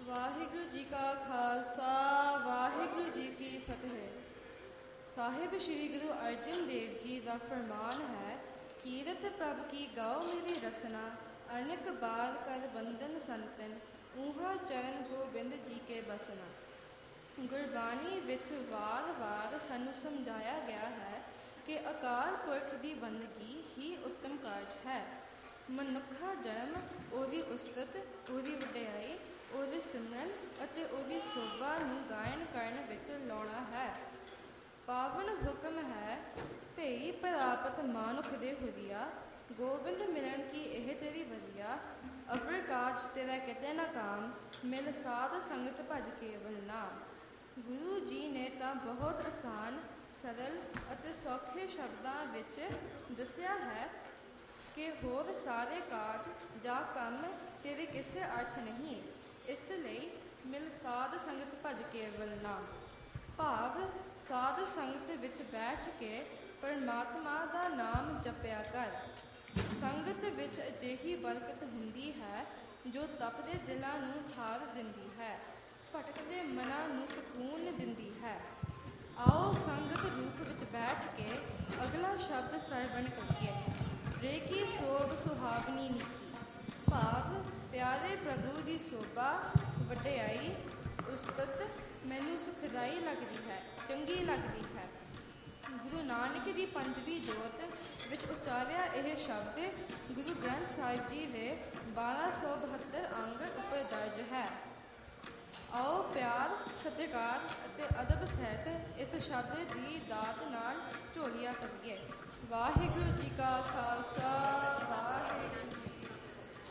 ਵਾਹਿਗੁਰੂ ਜੀ ਕਾ ਖਾਲਸਾ, ਵਾਹਿਗੁਰੂ ਜੀ ਕੀ ਫਤਿਹ। ਸਾਹਿਬ ਸ਼੍ਰੀ ਗੁਰੂ ਅਰਜਨ ਦੇਵ ਜੀ ਦਾ ਫਰਮਾਨ ਹੈ, ਕੀਰਤ ਪ੍ਰਭ ਕੀ ਗਾਓ ਮੇਰੀ ਰਸਨਾ, ਅਨਕ ਬਾਰ ਕਰ ਬੰਦਨ ਸੰਤਨ, ਊਹਾ ਚਰਨ ਗੋਬਿੰਦ ਜੀ ਕੇ ਬਸਨਾ। ਗੁਰਬਾਣੀ ਵਿੱਚ ਵਾਰ-ਵਾਰ ਸਾਨੂੰ ਸਮਝਾਇਆ ਗਿਆ ਹੈ ਕਿ ਅਕਾਲ ਪੁਰਖ ਦੀ ਬੰਦਗੀ ਹੀ ਉੱਤਮ ਕਾਰਜ ਹੈ। ਮਨੁੱਖਾ ਜਨਮ ਉਹਦੀ ਉਸਤਤ, ਉਹਦੀ ਵਡਿਆਈ, ਉਹਦੇ ਸਿਮਰਨ ਅਤੇ ਉਹਦੀ ਸੋਭਾ ਨੂੰ ਗਾਇਨ ਕਰਨ ਵਿੱਚ ਲਾਉਣਾ ਹੈ। ਪਾਵਨ ਹੁਕਮ ਹੈ, ਭਈ ਪ੍ਰਾਪਤ ਮਾਨੁਖ ਦੇ ਹੁਰੀਆ, ਗੋਬਿੰਦ ਮਿਲਣ ਕੀ ਇਹ ਤੇਰੀ ਵਧੀਆ। ਅਵਰ ਕਾਜ ਤੇਰਾ ਕਿਤੇ ਨਾ ਕਾਮ, ਮਿਲ ਸਾਧ ਸੰਗਤ ਭਜ ਕੇਵਲ ਨਾਮ। ਗੁਰੂ ਜੀ ਨੇ ਤਾਂ ਬਹੁਤ ਆਸਾਨ, ਸਰਲ ਅਤੇ ਸੌਖੇ ਸ਼ਬਦਾਂ ਵਿੱਚ ਦੱਸਿਆ ਹੈ ਕਿ ਹੋਰ ਸਾਰੇ ਕਾਜ ਜਾਂ ਕੰਮ ਤੇਰੇ ਕਿਸੇ ਅਰਥ ਨਹੀਂ, ਇਸ ਲਈ ਮਿਲ ਸਾਧ ਸੰਗਤ ਭਜ ਕੇਵਲ ਨਾਮ। ਭਾਵ ਸਾਧ ਸੰਗਤ ਵਿੱਚ ਬੈਠ ਕੇ ਪਰਮਾਤਮਾ ਦਾ ਨਾਮ ਜਪਿਆ ਕਰ। ਸੰਗਤ ਵਿੱਚ ਅਜਿਹੀ ਬਰਕਤ ਹੁੰਦੀ ਹੈ ਜੋ ਤਪਦੇ ਦਿਲਾਂ ਨੂੰ ਠਾਰ ਦਿੰਦੀ ਹੈ, ਭਟਕਦੇ ਮਨਾਂ ਨੂੰ ਸਕੂਨ ਦਿੰਦੀ ਹੈ। ਆਓ ਸੰਗਤ ਰੂਪ ਵਿੱਚ ਬੈਠ ਕੇ ਅਗਲਾ ਸ਼ਬਦ ਸਰਵਣ ਕਰੀਏ। ਰੇ ਕੀ ਸੋਭ ਸੁਹਾਵਨੀ ਨੀਤੀ, ਭਾਵ ਪਿਆਰੇ ਪ੍ਰਭੂ ਦੀ ਸੋਭਾ, ਵਡਿਆਈ, ਉਸਤਤ ਮੈਨੂੰ ਸੁਖਦਾਈ ਲੱਗਦੀ ਹੈ, ਚੰਗੀ ਲੱਗਦੀ ਹੈ। ਗੁਰੂ ਨਾਨਕ ਦੀ ਪੰਜਵੀਂ ਜੋਤ ਵਿੱਚ ਉਚਾਰਿਆ ਇਹ ਸ਼ਬਦ ਗੁਰੂ ਗ੍ਰੰਥ ਸਾਹਿਬ ਜੀ ਦੇ 1272 ਅੰਗ ਉੱਪਰ ਦਰਜ ਹੈ। ਆਓ ਪਿਆਰ, ਸਤਿਕਾਰ ਅਤੇ ਅਦਬ ਸਹਿਤ ਇਸ ਸ਼ਬਦ ਦੀ ਦਾਤ ਨਾਲ ਝੋਲੀਆਂ ਕਰੀਏ। ਵਾਹਿਗੁਰੂ ਜੀ ਕਾ ਖਾਲਸਾ,